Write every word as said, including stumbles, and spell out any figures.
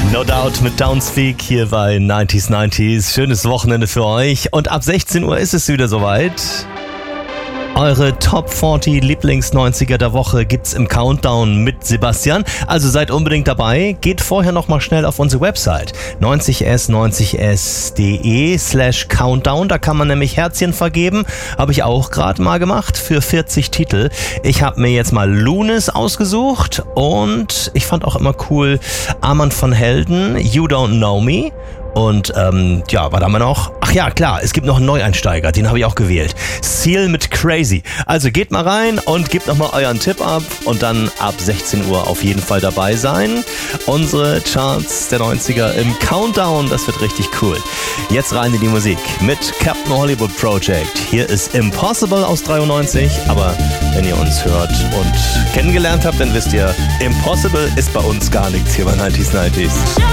No Doubt mit Downspeak hier bei neunzig neunzig. Schönes Wochenende für euch. Und ab sechzehn Uhr ist es wieder soweit. Eure Top vierzig Lieblings-neunziger der Woche gibt's im Countdown mit Sebastian. Also seid unbedingt dabei. Geht vorher nochmal schnell auf unsere Website neunzig s neunzig s punkt de slash Countdown. Da kann man nämlich Herzchen vergeben. Habe ich auch gerade mal gemacht für vierzig Titel. Ich habe mir jetzt mal Lunis ausgesucht und ich fand auch immer cool Armand von Helden, You Don't Know Me. Und ähm, ja, was haben wir noch? Ach ja, klar, es gibt noch einen Neueinsteiger, den habe ich auch gewählt. Seal mit Crazy. Also geht mal rein und gebt nochmal euren Tipp ab und dann ab sechzehn Uhr auf jeden Fall dabei sein. Unsere Charts der neunziger im Countdown, das wird richtig cool. Jetzt rein in die Musik mit Captain Hollywood Project. Hier ist Impossible aus dreiundneunzig, aber wenn ihr uns hört und kennengelernt habt, dann wisst ihr, Impossible ist bei uns gar nichts hier bei neunzig neunzig.